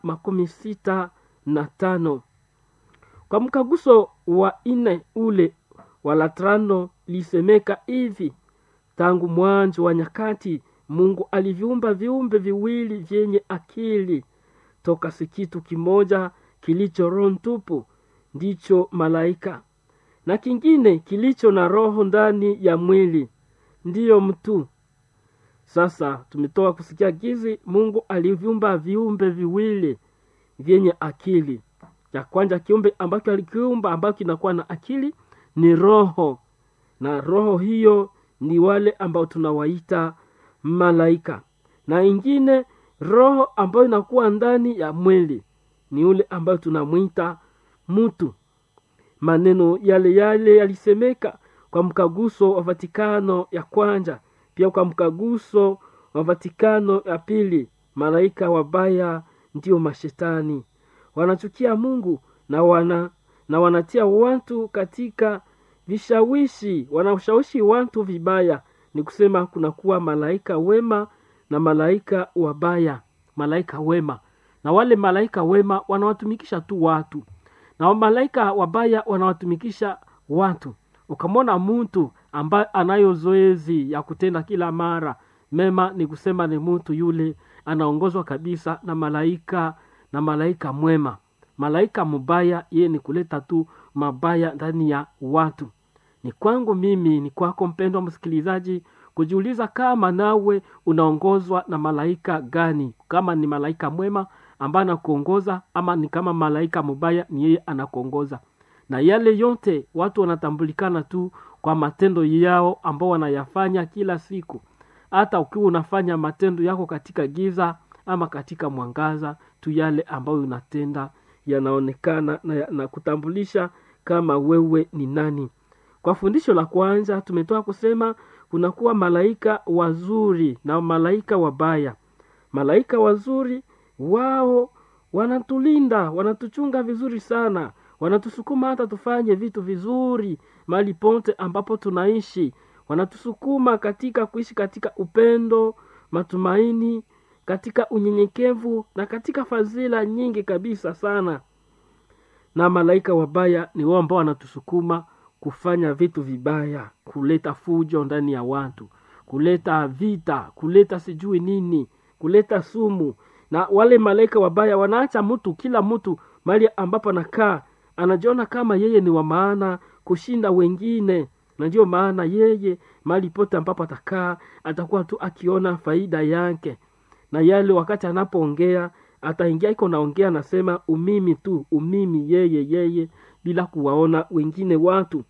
65. Kwa mkaguso wa 4 ule wa Latrano lisemeka hivi: tangu mwanzo wa nyakati Mungu aliviumba viumbe viwili vyenye akili, toka si kitu kimoja kilicho roho tupu, ndicho malaika, na kingine kilicho na roho ndani ya mwili, ndiyo mtu. Sasa tumetoka kusikia gizi Mungu aliviumba viumbe viwili vyenye akili. Ya kwanza kiumbe ambacho alikiumba ambacho kinakuwa na akili ni roho, na roho hiyo ni wale ambao tunawaita malaika. Na ingine roho ambayo inakuwa ndani ya mwili ni ule ambayo tunamuita mtu. Maneno yale yalisemeka kwa mkaguso wa Vatikano ya kwanza, pia kwa mkaguso wa Vatikano ya pili. Malaika wabaya ndio mashetani, wanachukia Mungu na wanatia watu katika vishawishi, wanashawishi watu vibaya. Ni kusema kunakuwa malaika wema na malaika wabaya. Malaika wema, na wale malaika wema wanawatumikisha tu watu, na malaika wabaya wanawatumikisha watu. Ukamwona mtu ambaye anayo zoezi ya kutenda kila mara mema, ni kusema ni mtu yule anaongozwa kabisa na malaika mwema. Malaika mbaya yeye ni kuleta tu mabaya ndani ya watu. Ni kwangu mimi, ni kwako mpendwa msikilizaji, kujiuliza kama nawe unaongozwa na malaika gani, kama ni malaika mwema ambaye anakuongoza, ama ni kama malaika mbaya ni yeye anakuongoza. Na yale yote watu wanatambulikana tu kwa matendo yao ambao wanayafanya kila siku. Hata ukiwa unafanya matendo yako katika giza ama katika mwangaza, tu yale ambayo unatenda yanaonekana na kutambulisha kama wewe ni nani. Kwa fundisho la kwanza tumetoka kusema kunakuwa malaika wazuri na malaika wabaya. Malaika wazuri wao wanatulinda, wanatuchunga vizuri sana, wanatusukuma hata tufanye vitu vizuri mahali pote ambapo tunaishi. Wanatusukuma katika kuishi katika upendo, matumaini, katika unyenyekevu na katika fadhila nyingi kabisa sana. Na malaika wabaya ni wao ambao wanatusukuma kufanya vitu vibaya, kuleta fujo ndani ya watu, kuleta vita, kuleta sijui nini, kuleta sumu. Na wale malaika wabaya wanaacha kila mtu mahali ambapo anakaa anajiona kama yeye ni wa maana kushinda wengine. Na ndio maana yeye mahali pote ambapo atakaa atakuwa tu akiona faida yake. Na yale wakati anapoongea ataingia iko naongea nasema umimi tu, umimi yeye bila kuwaona wengine watu.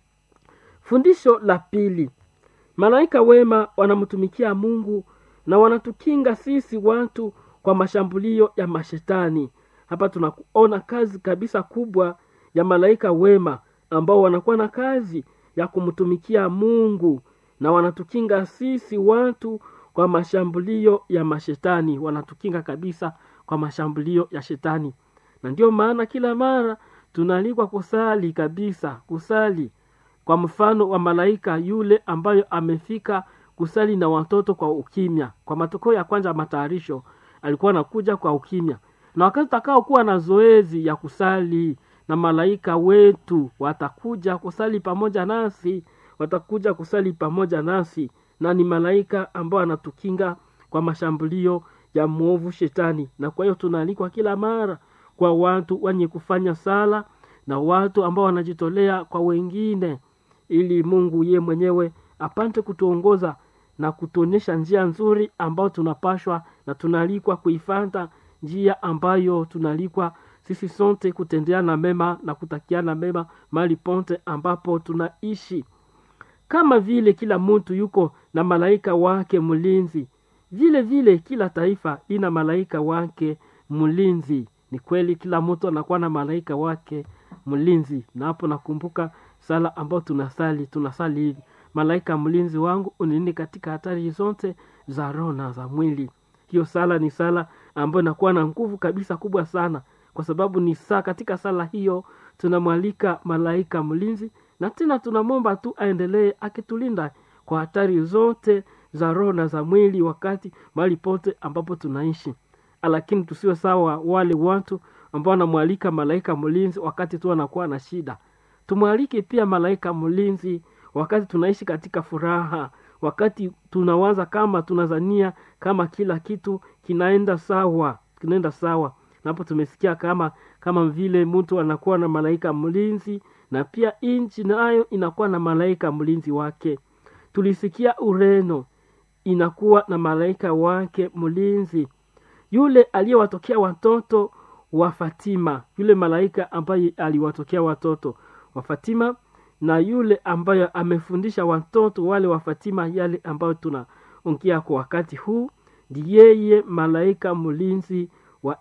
Fundisho la pili, malaika wema wanamtumikia Mungu na wanatukinga sisi watu kwa mashambulio ya mashetani. Hapa tunaona kazi kabisa kubwa ya malaika wema ambao wanakuwa na kazi ya kumtumikia Mungu na wanatukinga sisi watu kwa mashambulio ya mashetani. Wanatukinga kabisa kwa mashambulio ya shetani. Na ndio maana kila mara tunalikwa kusali kabisa, kusali kwa mfano wa malaika yule ambayo amefika kusali na watoto kwa ukimya. Kwa matokeo ya kwanza matayarisho alikuwa anakuja kwa ukimya. Na wakati takao kuwa na zoezi ya kusali, na malaika wetu watakuja kusali pamoja nasi, watakuja kusali pamoja nasi. Na ni malaika ambao anatukinga kwa mashambulio ya mwovu shetani. Na kwa hiyo tunaalikwa kila mara kwa watu wenye kufanya sala na watu ambao wanajitolea kwa wengine, ili Mungu yeye mwenyewe apante kutuongoza na kutuonyesha njia nzuri ambao tunapashwa na tunalikwa kuifuata, njia ambayo tunalikwa sisi sote kutendeana mema na kutakiana mema mahali pote ambapo tunaishi. Kama vile kila mtu yuko na malaika wake mlinzi, vile vile kila taifa ina malaika wake mlinzi. Ni kweli kila mtu anakuwa na malaika wake mlinzi. Na hapo nakumbuka sala ambayo tunasali hivi: malaika mlinzi wangu unilinde katika hatari zote za roho na za mwili. Hiyo sala ni sala ambayo inakuwa na nguvu kabisa kubwa sana, kwa sababu ni katika sala hiyo tunamwalika malaika mlinzi, na tena tunamwomba tu aendelee akitulinda kwa hatari zote za roho na za mwili wakati mahali pote ambapo tunaishi. lakini tusiwe sawa wale watu ambao wanamwalika malaika mlinzi wakati tu anakuwa na shida. Tumwalike pia malaika mlinzi wakati tunaishi katika furaha, wakati tunawaza kama tunazania kama kila kitu kinaenda sawa. Napo tumesikia kama vile mtu anakuwa na malaika mlinzi, na pia nchi nayo inakuwa na malaika mlinzi wake. Tulisikia Ureno inakuwa na malaika wake mlinzi, yule aliyewatokea watoto wa Fatima, yule malaika ambaye aliwatokea watoto wa Fatima, na yule ambaye amefundisha watoto wale wa Fatima yale ambayo tunaongea kwa wakati huu, ndiye malaika mlinzi wa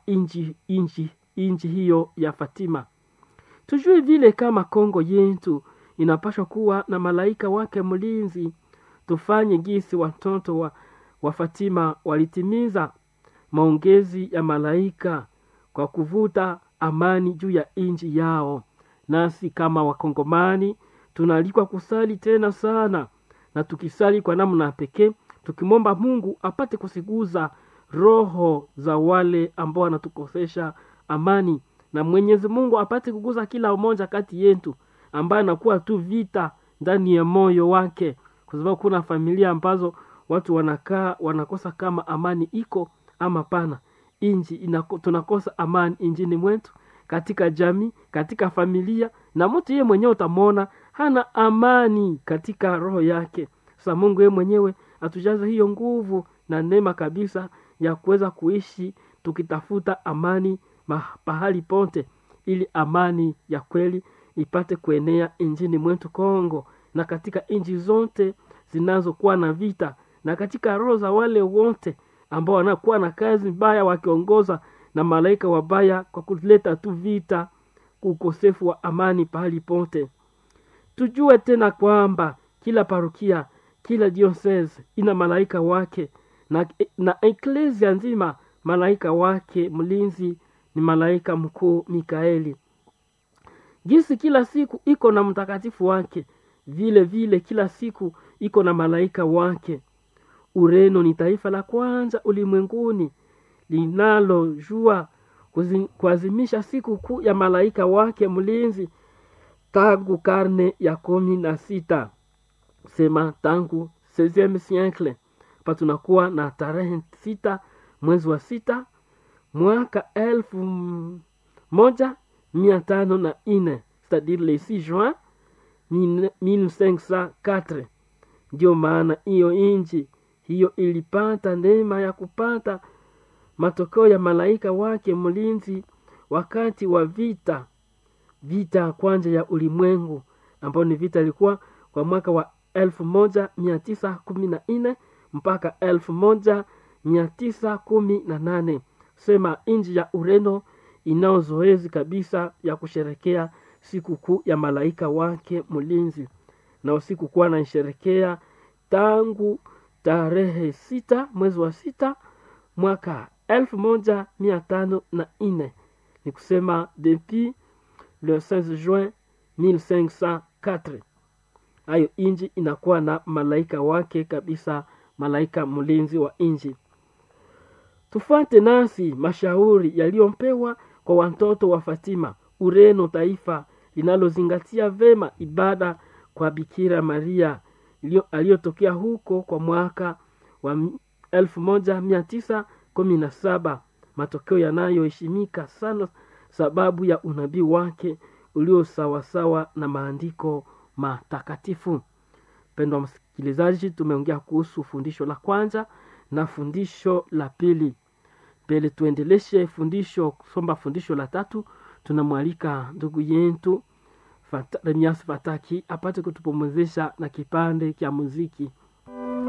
inji hiyo ya Fatima. Tujue vile kama Kongo yetu inapaswa kuwa na malaika wake mlinzi. Tufanye gisi watoto wa Fatima walitimiza maongezi ya malaika kwa kuvuta amani juu ya inji yao. Nasi kama Wakongomani tunalikwa kusali tena sana, na tukisali kwa namna pekee, tukimomba Mungu apate kusiguza roho za wale ambao wanatukosesha amani, na Mwenyezi Mungu apate kuguza kila mmoja kati yetu ambaye anakuwa tu vita ndani ya moyo wake, kwa sababu kuna familia ambazo watu wanakosa kama amani iko ama pana. Tunakosa amani injini mwetu, katika jamii, katika familia, na mtu yeye mwenyewe utamwona hana amani katika roho yake. Sasa Mungu yeye mwenyewe atujaze hiyo nguvu na neema kabisa ya kuweza kuishi tukitafuta amani pahali pote, ili amani ya kweli ipate kuenea injini mwetu Kongo, na katika inji zote zinazokuwa na vita, na katika roho za wale wote ambao wanakuwa na kazi mbaya wakiongoza na malaika wabaya kwa kuleta tu vita, ukosefu wa amani pahali pote. Tujue tena kwamba kila parokia, kila diocese ina malaika wake, na eklesia nzima malaika wake mlinzi ni malaika mkuu Mikaeli. Gisi kila siku iko na mtakatifu wake, vile vile kila siku iko na malaika wake. Ureno ni taifa la kwanza ulimwenguni linalojua kuazimisha siku kuu ya malaika wake mlinzi tangu karne ya 16, sema tangu 16e siècle. Pa tunakuwa na tarehe 6 mwezi wa 6 mwaka 1504, c'est-à-dire le 6 juin 1504. Ndio maana hiyo inji hiyo ilipata neema ya kupata matokeo ya malaika wake mlinzi wakati wa vita kwanza ya ulimwengu, ambao ni vita ilikuwa kwa mwaka wa 1914 mpaka 1918. Sema inji ya Ureno inao zoezi kabisa ya kusherekea siku kuu ya malaika wake mlinzi, na usiku kuwa na sherekea tangu tarehe 6 mwezi wa 6 mwaka 1504, ni kusema depuis le 16 juin 1504. Hayo inji inakuwa na malaika wake kabisa, malaika mlinzi wa inji. Tufuate nasi mashauri yaliyompewa kwa watoto wa Fatima. Ureno taifa linalozingatia vema ibada kwa Bikira Maria aliyotokea huko kwa mwaka wa 1917, matokeo yanayoheshimika sana sababu ya unabii wake ulio sawasawa na maandiko matakatifu. Pendwa msikilizaji, tumeongea kuhusu fundisho la kwanza na fundisho la pili. Pele tuendeleshe kusoma fundisho la tatu. Tunamwalika ndugu yetu Remias Fataki apate kutupumzisha na kipande cha muziki.